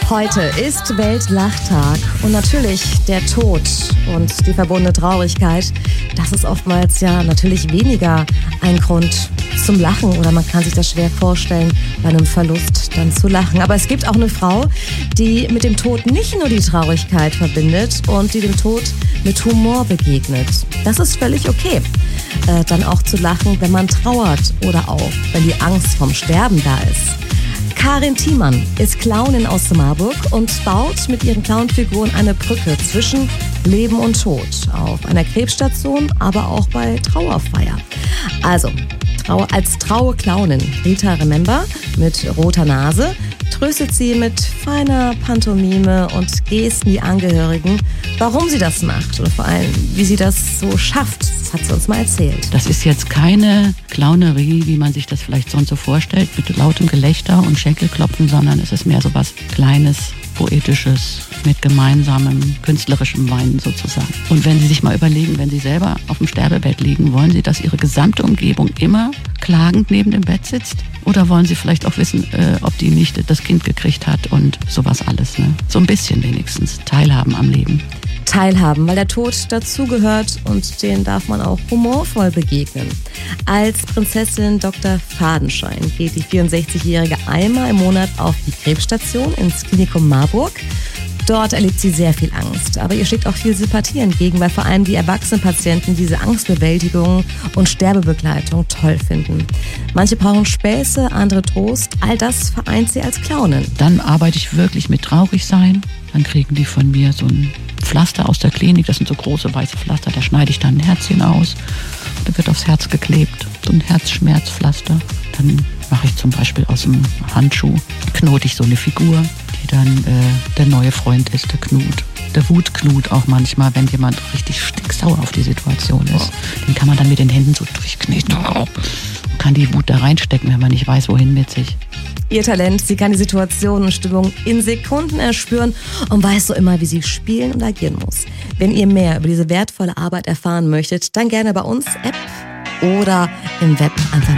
Heute ist Weltlachtag und natürlich der Tod und die verbundene Traurigkeit, das ist oftmals ja natürlich weniger ein Grund zum Lachen oder man kann sich das schwer vorstellen, bei einem Verlust dann zu lachen. Aber es gibt auch eine Frau, die mit dem Tod nicht nur die Traurigkeit verbindet und die dem Tod mit Humor begegnet. Das ist völlig okay, dann auch zu lachen, wenn man trauert oder auch, wenn die Angst vom Sterben da ist. Karin Thiemann ist Clownin aus Marburg und baut mit ihren Clownfiguren eine Brücke zwischen Leben und Tod auf einer Krebsstation, aber auch bei Trauerfeier. Also, als traue Clownin Rita Remember mit roter Nase tröstet sie mit feiner Pantomime und Gesten die Angehörigen, warum sie das macht oder vor allem, wie sie das so schafft. Das hat sie uns mal erzählt. Das ist jetzt keine Clownerie, wie man sich das vielleicht sonst so vorstellt, mit lautem Gelächter und Schenkelklopfen, sondern es ist mehr so was Kleines, Poetisches, mit gemeinsamem künstlerischem Weinen sozusagen. Und wenn Sie sich mal überlegen, wenn Sie selber auf dem Sterbebett liegen, wollen Sie, dass Ihre gesamte Umgebung immer klagend neben dem Bett sitzt? Oder wollen Sie vielleicht auch wissen, ob die Nichte das Kind gekriegt hat und sowas alles, ne? So ein bisschen wenigstens teilhaben am Leben. Teilhaben, weil der Tod dazugehört und den darf man auch humorvoll begegnen. Als Prinzessin Dr. Fadenschein geht die 64-Jährige einmal im Monat auf die Krebsstation ins Klinikum Marburg. Dort erlebt sie sehr viel Angst, aber ihr schlägt auch viel Sympathie entgegen, weil vor allem die erwachsenen Patienten diese Angstbewältigung und Sterbebegleitung toll finden. Manche brauchen Späße, andere Trost, all das vereint sie als Clownin. Dann arbeite ich wirklich mit Traurigsein, dann kriegen die von mir so ein Pflaster aus der Klinik, das sind so große weiße Pflaster, da schneide ich dann ein Herzchen aus, dann wird aufs Herz geklebt, so ein Herzschmerzpflaster. Dann mache ich zum Beispiel aus dem Handschuh, knote ich so eine Figur, die dann der neue Freund ist, der Knut. Der Wutknut auch manchmal, wenn jemand richtig stinksauer auf die Situation ist. Den kann man dann mit den Händen so durchkneten und kann die Wut da reinstecken, wenn man nicht weiß, wohin mit sich. Ihr Talent, sie kann die Situation und Stimmung in Sekunden erspüren und weiß so immer, wie sie spielen und agieren muss. Wenn ihr mehr über diese wertvolle Arbeit erfahren möchtet, dann gerne bei uns App oder im Web einfach